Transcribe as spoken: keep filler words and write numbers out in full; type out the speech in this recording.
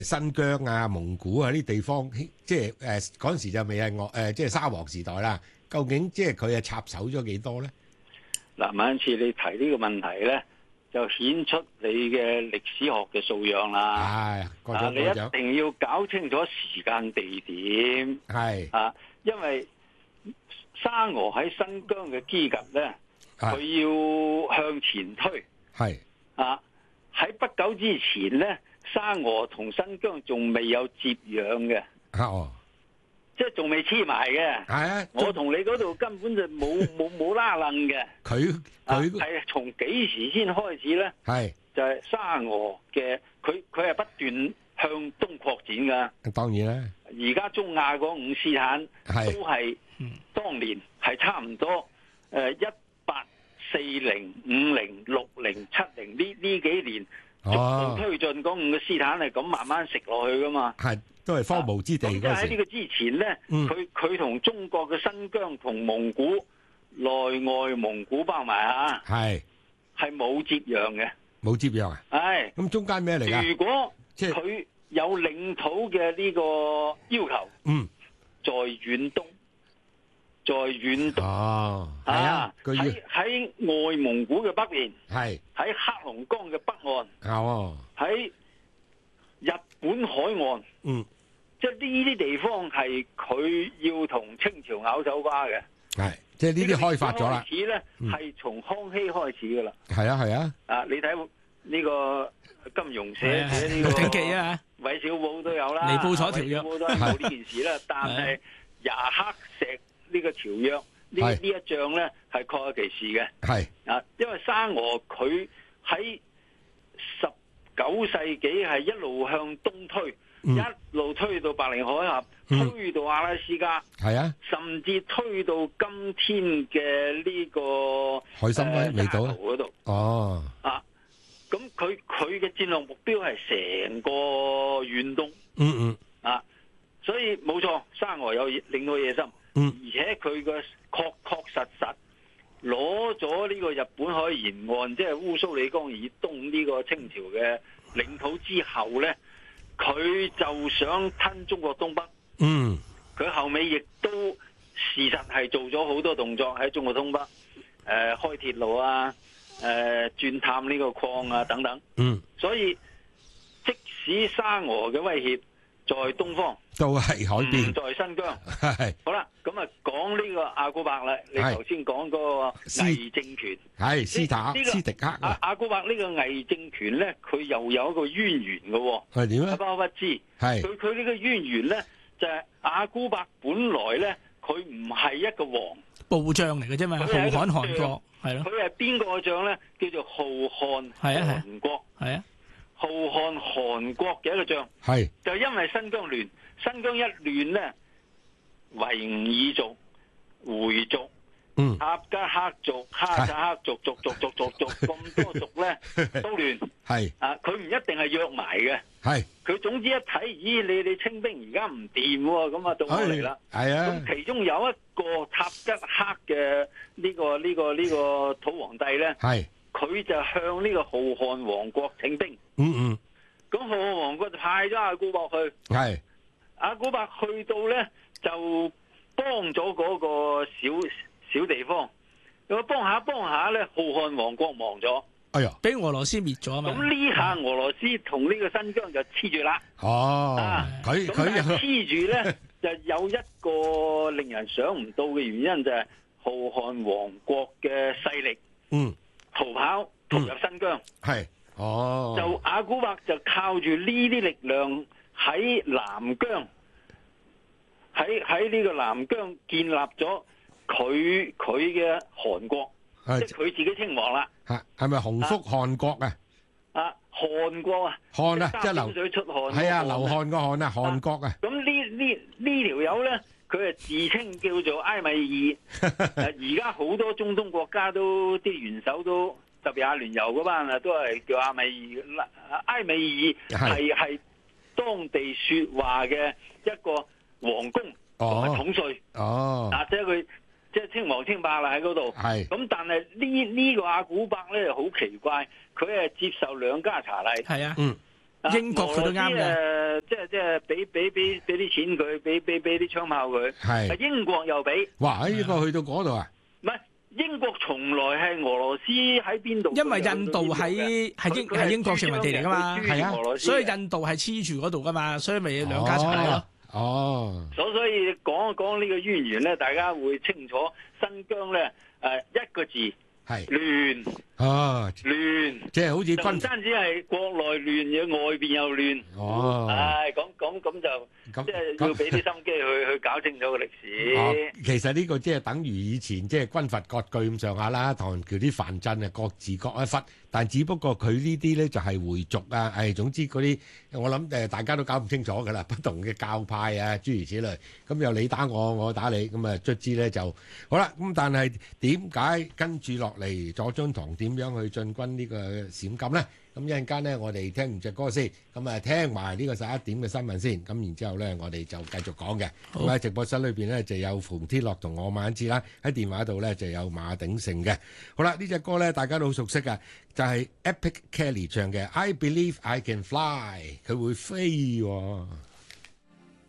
新疆啊、蒙古啊啲地方，即係誒嗰陣時就未係我誒，即係沙皇時代啦。究竟即係佢係插手咗幾多咧？ 嗱，晚次你提呢個問題咧，就顯出你嘅歷史學嘅素養啦。 係，過啊， 咗你過咗， 一定要搞清楚時間地點。 係啊，因為沙俄喺新疆嘅基地咧，佢要向前推。 係啊，喺不久之前咧，沙俄同新疆仲未有接壤嘅。 啊哦， 即係仲未黐埋嘅。 係啊， 我同你嗰度根本就冇冇冇拉楞嘅。 佢佢係從幾時先開始咧？ 係就係沙俄嘅，佢佢係不斷向東擴展噶。 當然啦， 而家中亞嗰五斯坦係都係當年係差唔多誒一八四零、五零、六零、七零呢呢幾年逐步推進嗰五個斯坦係咁慢慢食落去噶嘛。 係都係荒蕪之地咁即係嗰時。 喺呢個之前咧，佢佢同中國嘅新疆同蒙古內外蒙古包埋啊， 係係冇接壤嘅。 冇接壤啊？ 係咁中間咩嚟㗎？ 如果即係佢有領土嘅呢個要求， 嗯， 在遠東，在遠東哦，係啊，佢要喺喺外蒙古嘅北邊， 係喺黑龍江嘅北岸， 哦， 喺日本海岸， 嗯， 即係呢啲地方係佢要同清朝咬手瓜嘅。 係即係呢啲開發咗啦。 開始咧係從康熙開始噶啦。 係啊係啊。 啊，你睇呢個金庸寫寫呢 《鹿個鼎記》啊， 韋小寶都有啦， 尼布楚條約韋小寶都係冇呢件事啦。但係牙克石呢個條約呢呢一仗咧係確有其事嘅。 係啊，因為沙俄佢喺十九世紀係一路向東推， 嗯、 一路推到白令海峽， 嗯、 推到阿拉斯加， 係啊， 甚至推到今天嘅呢、這個海參崴未到嗰度。 哦， 啊，咁佢佢嘅戰略目標係成個遠東。 嗯嗯， 啊，所以冇錯，沙俄有領土野心， 嗯， 而且佢嘅確確實實攞咗呢個日本海沿岸，即係烏蘇里江以東呢個清朝嘅領土之後咧，佢就想吞中國東北。 嗯， 佢後尾亦都事實係做咗好多動作喺中國東北，誒、呃、開鐵路啊，誒、呃、鑽探呢個礦啊等等。 嗯， 所以即使沙俄嘅威脅在東方， 都係海邊， 唔在新疆。 係好啦，咁啊講呢個阿古伯啦，你頭先講嗰個偽政權， 係斯塔呢、這個、 斯迪克阿、啊、阿古伯呢個偽政權咧，佢又有一個淵源嘅喎。 係點咧？ 不不知， 係佢佢呢個淵源咧，就係、是、阿古伯本來咧，佢唔係一個王， 部將嚟嘅啫嘛，浩瀚韓國係咯。 佢係邊個嘅將咧？叫做浩瀚韓國， 係啊， 浩瀚韓國嘅一個將。 係就因為新疆亂，新疆一亂咧，維吾爾族、回族、 嗯、 塔吉克族、哈薩克族、族族族族族咁多族咧都亂。 係啊，佢唔一定係約埋嘅。 係佢總之一睇，咦，你你清兵而家唔掂喎，咁啊到我嚟啦。 係啊。 咁其中有一個塔吉克嘅呢個呢個呢個土皇帝咧， 係佢就向呢個浩瀚王國請兵。 嗯嗯。 咁浩瀚王國就派咗阿古伯去。 係。 阿古伯去到咧就幫咗嗰個小小地方，咁幫下幫下咧，浩瀚王國亡咗。 哎呀， 俾俄羅斯滅咗啊嘛！ 咁呢下俄羅斯同呢個新疆就黐住啦。 哦，佢佢黐住咧，就有一個令人想唔到嘅原因，就係浩瀚王國嘅勢力， 嗯， 逃跑逃入新疆。 係、嗯，哦， 就阿古伯就靠住呢啲力量喺南疆，喺喺呢個南疆建立咗佢佢嘅韓國。即係佢自己稱王啦， 係係咪洪福汗國啊？ 啊，汗國啊， 汗啊，即係流水出汗， 係啊，流汗個汗啊，汗國啊。 咁呢呢呢條友咧，佢係自稱叫做埃米爾。而家好多中東國家都啲元首都特別阿聯酋嗰班啊，都係叫阿米爾。埃米爾係係當地說話嘅一個王公同埋統帥。 哦， 嗱，即係佢。即係稱王稱霸啦喺嗰度，咁但係呢呢個阿古伯咧好奇怪，佢係接受兩家茶禮， 係啊， 嗯， 英國佢都啱嘅。 誒，即係即係俾俾俾俾啲錢佢，俾俾俾啲槍炮佢。 係英國又俾。 哇！喺英國去到嗰度啊？ 唔係英國從來係俄羅斯喺邊度？ 因為印度喺係英係英國殖民地嚟噶嘛， 係啊， 所以印度係黐住嗰度噶嘛，所以咪兩家齊咯。 哦， 所所以講一講呢個淵源咧，大家會清楚新疆咧誒一個字係亂。 哦， 亂， 即係好似軍唔單止係國內亂，嘅外邊又亂。 哦， 唉，咁咁咁就即係要俾啲心機去去搞清楚個歷史。 哦，其實呢個即係等於以前即係軍閥割據咁上下啦，唐橋啲藩鎮啊各自各一忽，但只不過佢呢啲咧就係回族啊，誒總之嗰啲我諗誒大家都搞唔清楚㗎啦，不同嘅教派啊諸如此類，咁又你打我，我打你，咁啊卒之咧就好啦。咁但係點解跟住落嚟左宗棠點樣去進軍呢個陝甘咧？咁一陣間咧，我哋聽完隻歌先，咁啊聽埋呢個十一點嘅新聞先，咁然之後咧，我哋就繼續講嘅。咁喺直播室裏邊咧就有馮天樂同我馬恩志啦，喺電話度咧就有馬鼎盛嘅。好啦，呢隻歌咧大家都好熟悉嘅，就係 Epic Kelly 唱嘅《I Believe I Can Fly》，佢會飛喎。